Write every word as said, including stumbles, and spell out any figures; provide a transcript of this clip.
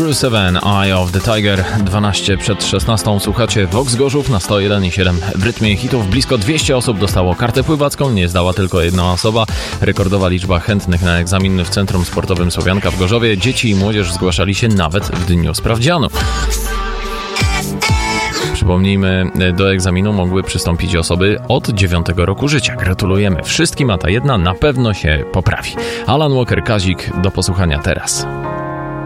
True Seven, Eye of the Tiger, dwanaście przed szesnastą. Słuchacie Vox Gorzów na sto jeden i siedem. W rytmie hitów blisko dwieście osób dostało kartę pływacką, nie zdała tylko jedna osoba. Rekordowa liczba chętnych na egzamin w Centrum Sportowym Słowianka w Gorzowie. Dzieci i młodzież zgłaszali się nawet w dniu sprawdzianu. Przypomnijmy, do egzaminu mogły przystąpić osoby od dziewiątego roku życia. Gratulujemy wszystkim, a ta jedna na pewno się poprawi. Alan Walker, Kazik, do posłuchania teraz.